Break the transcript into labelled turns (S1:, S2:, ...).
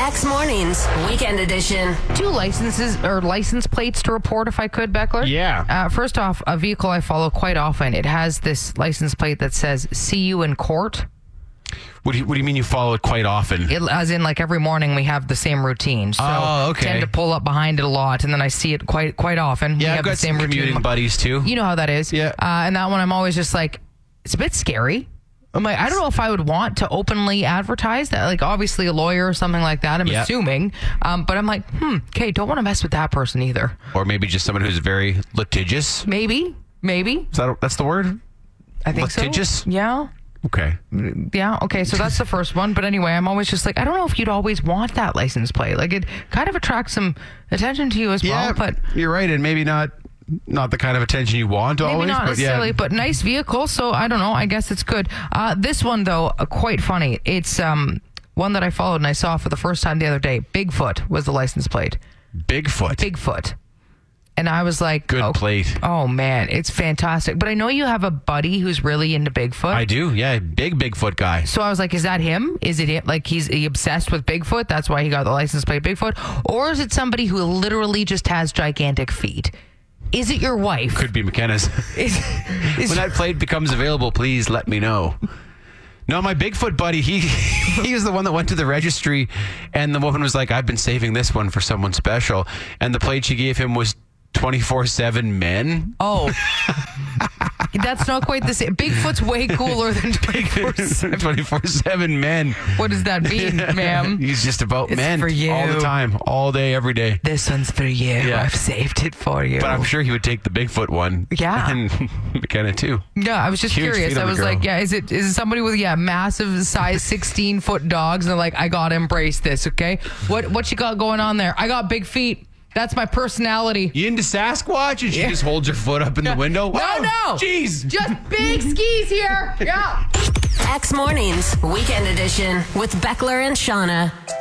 S1: X Mornings, Weekend Edition.
S2: 2 license plates to report if I could, Beckler.
S3: Yeah.
S2: First off, a vehicle I follow quite often, it has this license plate that says, "See you in court."
S3: What do you mean you follow it quite often?
S2: As in, like, every morning we have the same routine. So
S3: okay.
S2: tend to pull up behind it a lot, and then I see it quite often.
S3: Yeah,
S2: we
S3: I've
S2: have
S3: got
S2: the same
S3: some
S2: routine.
S3: commuting buddies too.
S2: You know how that is.
S3: Yeah.
S2: And that one I'm always just like, it's a bit scary. I'm like, I don't know if I would want to openly advertise that. Like, obviously a lawyer or something like that, I'm assuming. But I'm like, okay, don't want to mess with that person either.
S3: Or maybe just someone who's very litigious.
S2: Maybe.
S3: That's the word?
S2: I think
S3: litigious?
S2: So. Yeah.
S3: Okay.
S2: Yeah, okay, so that's the first one. But anyway, I'm always just like, I don't know if you'd always want that license plate. Like, it kind of attracts some attention to you as well. But
S3: you're right, and maybe not the kind of attention you want always.
S2: maybe not necessarily, but nice vehicle, so I don't know. I guess it's good. This one, though, quite funny. It's one that I followed and I saw for the first time the other day. Bigfoot was the license plate. Bigfoot. And I was like,
S3: good plate.
S2: Oh, man, it's fantastic. But I know you have a buddy who's really into Bigfoot.
S3: I do, yeah. Big Bigfoot guy.
S2: So I was like, is that him? Is it him? Like, he's obsessed with Bigfoot? That's why he got the license plate Bigfoot? Or is it somebody who literally just has gigantic feet? Is it your wife?
S3: Could be McKenna's. When that plate becomes available, please let me know. No, my Bigfoot buddy, he was the one that went to the registry, and the woman was like, I've been saving this one for someone special. And the plate she gave him was 24/7 men.
S2: Oh, that's not quite the same. Bigfoot's way cooler than 24/7.
S3: 24/7 men.
S2: What does that mean, ma'am?
S3: He's just about
S2: It's
S3: men
S2: for you.
S3: all the time, all day, every day.
S2: This one's for you.
S3: Yeah.
S2: I've saved it for you.
S3: But I'm sure he would take the Bigfoot one.
S2: Yeah.
S3: And McKenna too.
S2: Yeah, I was just
S3: Huge
S2: curious.
S3: feet on
S2: I
S3: the
S2: was
S3: girl.
S2: like, is it somebody with massive size 16-foot dogs? And they're like, I gotta embrace this. Okay, what you got going on there? I got big feet. That's my personality.
S3: You into Sasquatch? And she just holds her foot up in the window.
S2: No.
S3: Jeez.
S2: Just big skis here. Yeah.
S1: X Mornings, Weekend Edition with Beckler and Shauna.